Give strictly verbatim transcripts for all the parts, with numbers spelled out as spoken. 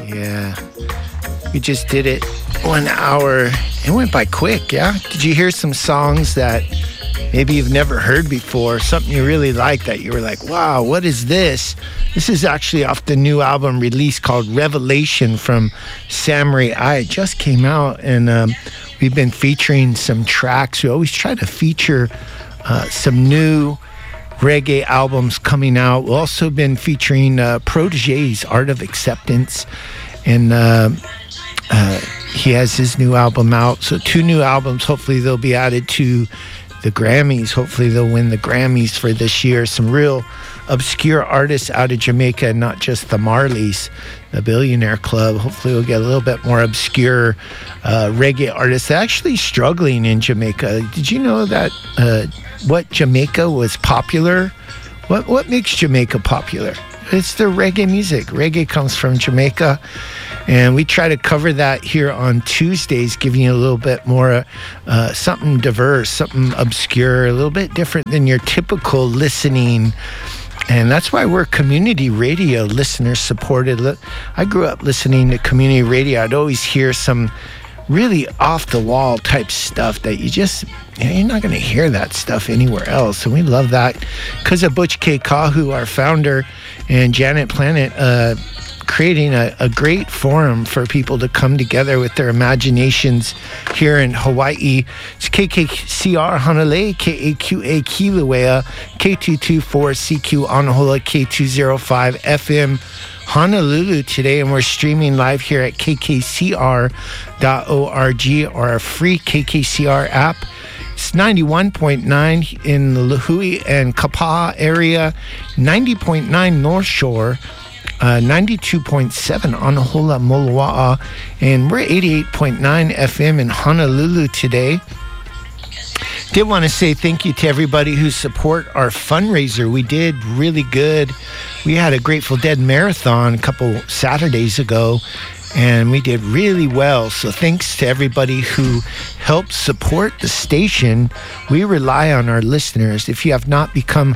Yeah. We just did it one hour. It went by quick, yeah? Did you hear some songs that maybe you've never heard before? Something you really liked that you were like, wow, what is this? This is actually off the new album release called Revelation from Samurai Eye. It just came out, and um, we've been featuring some tracks. We always try to feature uh, some new reggae albums coming out. We've also been featuring uh, Protege's Art of Acceptance, and uh, uh, he has his new album out. So two new albums. Hopefully they'll be added to the Grammys. Hopefully they'll win the Grammys for this year. Some real obscure artists out of Jamaica, not just the Marleys, the Billionaire Club. Hopefully we'll get a little bit more obscure uh, reggae artists. They're actually struggling in Jamaica. Did you know that uh, what Jamaica was popular? What what makes Jamaica popular? It's the reggae music. Reggae comes from Jamaica. And we try to cover that here on Tuesdays, giving you a little bit more, uh, something diverse, something obscure, a little bit different than your typical listening. And that's why we're community radio, listener supported. I grew up listening to community radio. I'd always hear some really off-the-wall type stuff that you just, you know, you're not going to hear that stuff anywhere else. And we love that because of Butch K. Kahu, our founder, and Janet Planet, uh, creating a, a great forum for people to come together with their imaginations here in Hawaii. It's K K C R Hanalei, K A Q A Kilauea, K two twenty-four C Q Anahola, K two oh five F M Honolulu today, and we're streaming live here at K K C R dot org or our free K K C R app. It's ninety-one point nine in the Lihue and Kapa'a area, ninety point nine North Shore, Uh, ninety-two point seven Anahola, Moloa'a, and we're eighty-eight point nine F M in Honolulu today. Did want to say thank you to everybody who support our fundraiser. We did really good. We had a Grateful Dead marathon a couple Saturdays ago, and we did really well. So thanks to everybody who helped support the station. We rely on our listeners. If you have not become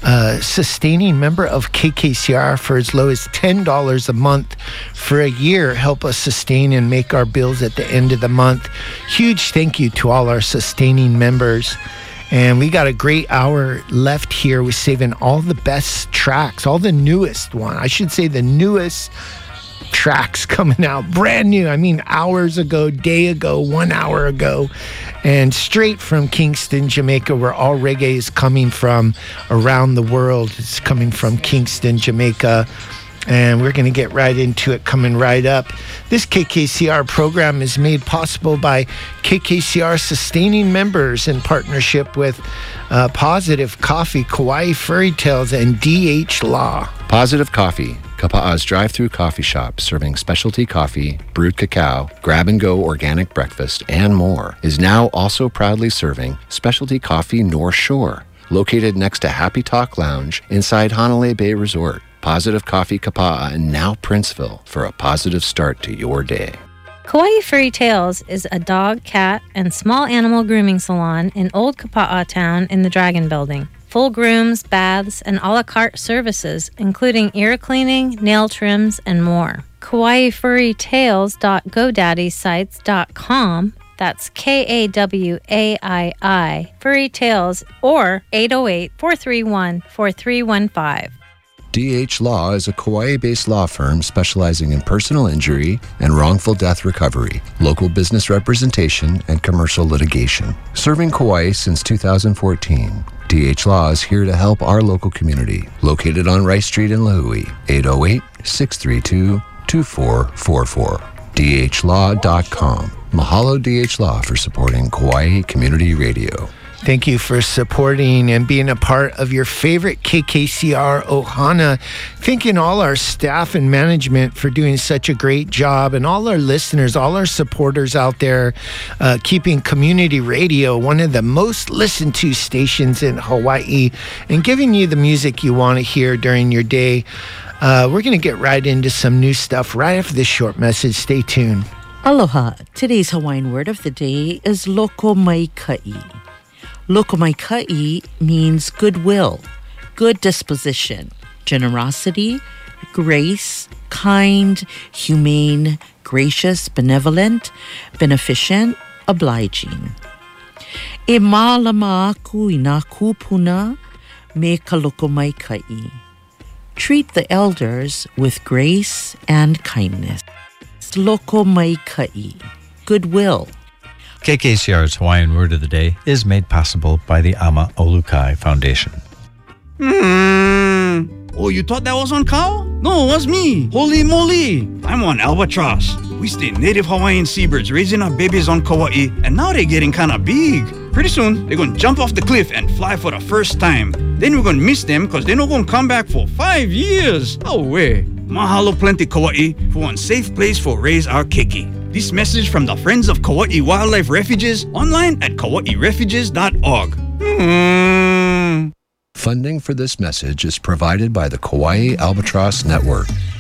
a sustaining member of K K C R for as low as ten dollars a month for a year, help us sustain and make our bills at the end of the month. Huge thank you to all our sustaining members. And we got a great hour left here. We're saving all the best tracks, all the newest one. I should say the newest tracks coming out brand new. I mean, hours ago, day ago, one hour ago, and straight from Kingston, Jamaica, where all reggae is coming from around the world. It's coming from Kingston, Jamaica, and we're going to get right into it coming right up. This K K C R program is made possible by K K C R sustaining members in partnership with uh, Positive Coffee, Kauai Fairy Tales, and D H Law. Positive Coffee, Kapa'a's drive-through coffee shop serving specialty coffee, brewed cacao, grab-and-go organic breakfast, and more, is now also proudly serving specialty coffee North Shore, located next to Happy Talk Lounge inside Hanalei Bay Resort. Positive Coffee Kapa'a and now Princeville for a positive start to your day. Kauai Fairy Tales is a dog, cat, and small animal grooming salon in Old Kapa'a Town in the Dragon Building. Full grooms, baths, and a la carte services, including ear cleaning, nail trims, and more. Kauai Furry Tales dot godaddy sites dot com. That's K A W A I I, Furry Tales, or eight oh eight, four three one, four three one five. D H Law is a Kauai-based law firm specializing in personal injury and wrongful death recovery, local business representation, and commercial litigation. Serving Kauai since two thousand fourteen, D H Law is here to help our local community. Located on Rice Street in Lihue, eight oh eight, six three two, two four four four. D H law dot com. Mahalo D H Law for supporting Kauai Community Radio. Thank you for supporting and being a part of your favorite K K C R Ohana. Thanking all our staff and management for doing such a great job, and all our listeners, all our supporters out there, uh, keeping community radio one of the most listened to stations in Hawaii and giving you the music you want to hear during your day. Uh, we're going to get right into some new stuff right after this short message. Stay tuned. Aloha. Today's Hawaiian word of the day is lokomaikai. Lokomaikai means goodwill, good disposition, generosity, grace, kind, humane, gracious, benevolent, beneficent, obliging. E malama aku ina kupuna me kalokomaikai. Treat the elders with grace and kindness. Lokomaikai. Goodwill. K K C R's Hawaiian Word of the Day is made possible by the Ama Olukai Foundation. Hmm. Oh, you thought that was on cow? No, it was me. Holy moly. I'm on albatross. We stay native Hawaiian seabirds raising our babies on Kauai, and now they're getting kind of big. Pretty soon, they're going to jump off the cliff and fly for the first time. Then we're going to miss them because they're not going to come back for five years. Oh, way. Mahalo plenty Kauai for one safe place for raise our keiki. This message from the Friends of Kauai Wildlife Refuges online at kauai refuges dot org. Hmm. Funding for this message is provided by the Kauai Albatross Network.